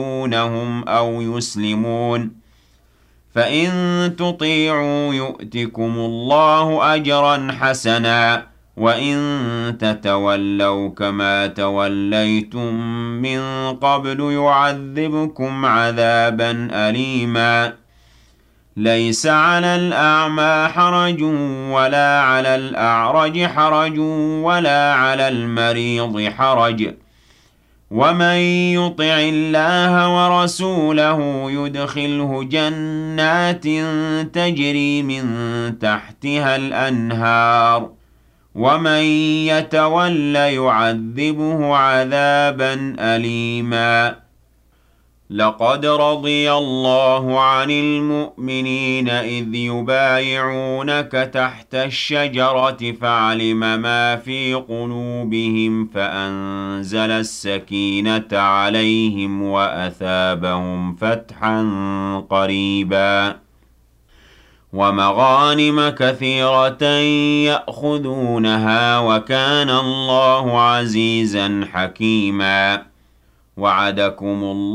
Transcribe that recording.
يُؤْذُونَهُمْ أَوْ يُسْلِمُونَ فَإِن تُطِيعُوا يُؤْتِكُمُ اللَّهُ أَجْرًا حَسَنًا وَإِن تَتَوَلَّوْا كَمَا تَوَلَّيْتُم مِّن قَبْلُ يُعَذِّبْكُمْ عَذَابًا أَلِيمًا لَيْسَ عَلَى الْأَعْمَىٰ حَرَجٌ وَلَا عَلَى الْأَعْرَجِ حَرَجٌ وَلَا عَلَى الْمَرِيضِ حَرَجٌ ۗ وَمَن يُطِعِ اللَّهَ وَرَسُولَهُ يُدْخِلْهُ جَنَّاتٍ تَجْرِي مِن تَحْتِهَا الْأَنْهَارُ ۖ وَمَن يَتَوَلَّ يُعَذِّبْهُ عَذَابًا أَلِيمًا لَقَدْ رَضِيَ اللَّهُ عَنِ الْمُؤْمِنِينَ إِذْ يُبَايِعُونَكَ تَحْتَ الشَّجَرَةِ فَعَلِمَ مَا فِي قُلُوبِهِمْ فَأَنزَلَ السَّكِينَةَ عَلَيْهِمْ وَأَثَابَهُمْ فَتْحًا قَرِيبًا وَمَغَانِمَ كَثِيرَةً يَأْخُذُونَهَا وَكَانَ اللَّهُ عَزِيزًا حَكِيمًا وَعَدَكُمُ